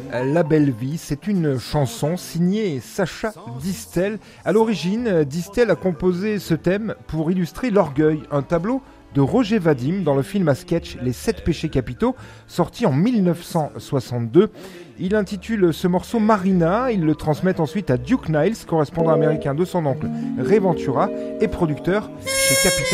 La belle vie, c'est une chanson signée Sacha Distel. À l'origine, Distel a composé ce thème pour illustrer l'orgueil, un tableau de Roger Vadim dans le film à sketch Les 7 péchés capitaux, sorti en 1962. Il intitule ce morceau Marina, il le transmet ensuite à Duke Niles, correspondant américain de son oncle Ray Ventura et producteur chez Capitol